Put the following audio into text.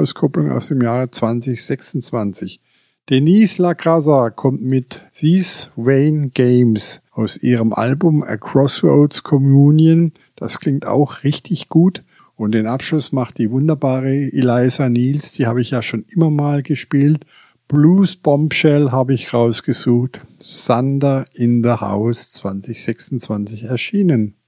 Auskopplung aus dem Jahre 2026. Denise LaGraza kommt mit These Vain Games aus ihrem Album A Crossroads Communion. Das klingt auch richtig gut. Und den Abschluss macht die wunderbare Eliza Niels, die habe ich ja schon immer mal gespielt. Blues Bombshell habe ich rausgesucht. Thunder in the House 2026 erschienen.